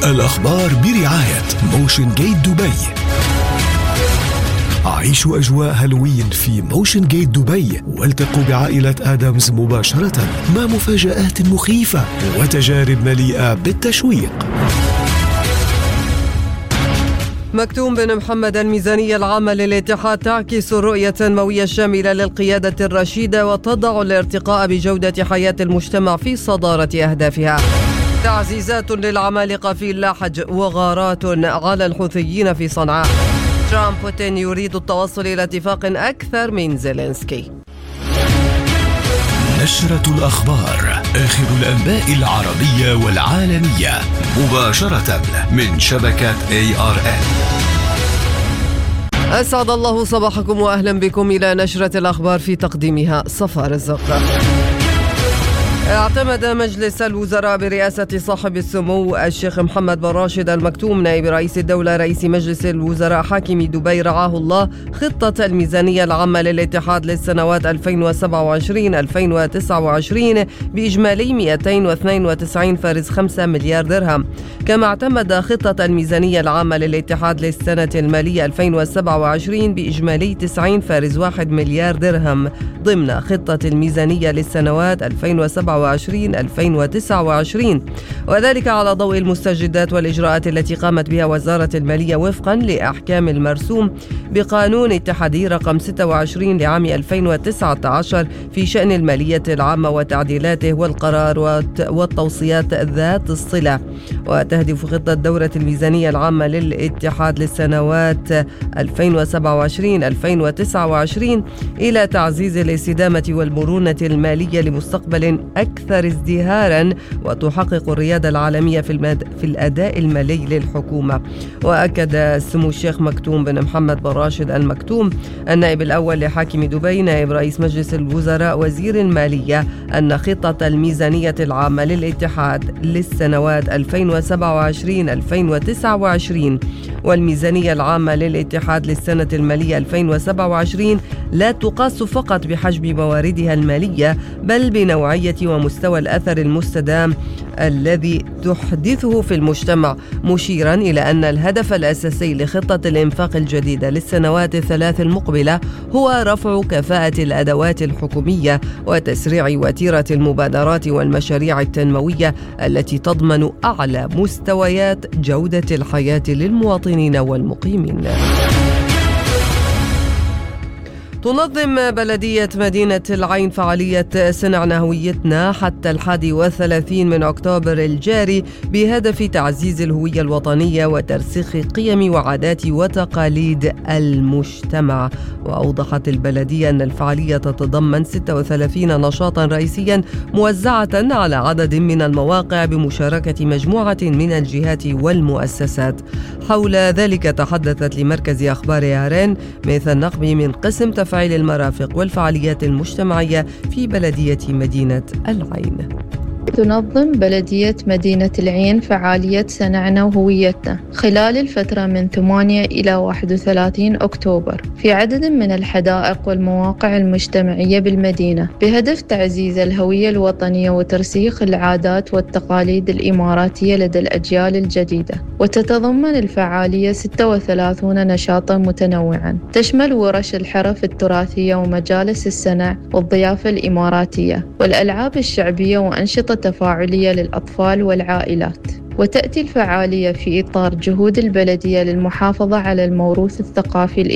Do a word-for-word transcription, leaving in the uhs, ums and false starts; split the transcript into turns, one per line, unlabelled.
الأخبار برعاية موشن جيت دبي. عيشوا أجواء هالوين في موشن جيت دبي والتقوا بعائلة آدمز مباشرة مع مفاجآت مخيفة وتجارب مليئة بالتشويق.
مكتوم بن محمد: الميزانية العامة للاتحاد تعكس الرؤية التنموية الشاملة للقيادة الرشيدة وتضع الارتقاء بجودة حياة المجتمع في صدارة أهدافها. تعزيزات للعمالقة في اللحج وغارات على الحوثيين في صنعاء. ترامب: بوتين يريد التوصل إلى اتفاق أكثر من زيلينسكي.
نشرة الأخبار، آخر الأنباء العربية والعالمية مباشرة من شبكة إيه آر إن.
أسعد الله صباحكم وأهلا بكم إلى نشرة الأخبار في تقديمها صفاء رزق. اعتمد مجلس الوزراء برئاسة صاحب السمو الشيخ محمد بن راشد المكتوم نائب رئيس الدولة رئيس مجلس الوزراء حاكم دبي رعاه الله خطة الميزانية العامة للاتحاد للسنوات ألفين وسبعة وعشرين ألفين وتسعة وعشرين بإجمالي مئتين واثنين وتسعين فاصلة خمسة مليار درهم. كما اعتمد خطة الميزانية العامة للاتحاد للسنة المالية ألفين وسبعة وعشرين بإجمالي تسعين فاصلة واحد مليار درهم ضمن خطة الميزانية للسنوات ألفين وسبعة وعشرين ألفين وتسعة وعشرين، وذلك على ضوء المستجدات والإجراءات التي قامت بها وزارة المالية وفقا لأحكام المرسوم بقانون اتحادي رقم ستة وعشرين لعام ألفين وتسعة عشر في شأن المالية العامة وتعديلاته والقرار والتوصيات ذات الصلة. وتهدف خطة دورة الميزانية العامة للاتحاد للسنوات ألفين وسبعة وعشرين ألفين وتسعة وعشرين إلى تعزيز الاستدامة والمرونة المالية لمستقبل أكثر ازدهارا وتحقق الريادة العالمية في, المد... في الأداء المالي للحكومة. وأكد سمو الشيخ مكتوم بن محمد بن راشد المكتوم النائب الأول لحاكم دبي نائب رئيس مجلس الوزراء وزير المالية أن خطة الميزانية العامة للاتحاد للسنوات ألفين وسبعة وعشرين ألفين وتسعة وعشرين والميزانية العامة للاتحاد للسنة المالية ألفين وسبعة وعشرين لا تقاس فقط بحجم مواردها المالية بل بنوعية ومستوى الأثر المستدام الذي تحدثه في المجتمع، مشيرا إلى أن الهدف الأساسي لخطة الإنفاق الجديدة للسنوات الثلاث المقبلة هو رفع كفاءة الأدوات الحكومية وتسريع وتيرة المبادرات والمشاريع التنموية التي تضمن أعلى مستويات جودة الحياة للمواطنين والمقيمين. تنظم بلدية مدينة العين فعالية صنعنا هويتنا حتى الحادي والثلاثين من أكتوبر الجاري بهدف تعزيز الهوية الوطنية وترسيخ قيم وعادات وتقاليد المجتمع. وأوضحت البلدية أن الفعالية تتضمن ستة وثلاثين نشاطا رئيسيا موزعة على عدد من المواقع بمشاركة مجموعة من الجهات والمؤسسات. حول ذلك تحدثت لمركز أخبار يارين ميثان نقبي من قسم تفاعل المرافق والفعاليات المجتمعية في بلدية مدينة العين.
تنظم بلدية مدينة العين فعالية صنعنا وهويتنا خلال الفترة من ثمانية إلى واحد وثلاثين أكتوبر في عدد من الحدائق والمواقع المجتمعية بالمدينة بهدف تعزيز الهوية الوطنية وترسيخ العادات والتقاليد الإماراتية لدى الأجيال الجديدة. وتتضمن الفعالية ستة وثلاثين نشاطا متنوعا تشمل ورش الحرف التراثية ومجالس الصنع والضيافة الإماراتية والألعاب الشعبية وأنشطة تفاعلية للأطفال والعائلات. وتأتي الفعالية في إطار جهود البلدية للمحافظة على الموروث الثقافي الإماراتي